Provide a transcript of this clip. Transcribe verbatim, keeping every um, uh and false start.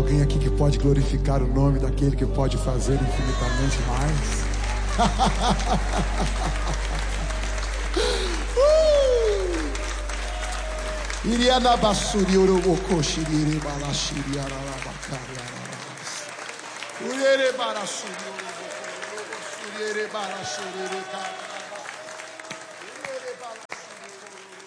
Alguém aqui que pode glorificar o nome daquele que pode fazer infinitamente mais? Iriana basuri uroboko shiriri balashiri arabakari arabas. Uyere barasuri uroboko uroboko shiriri balashiri.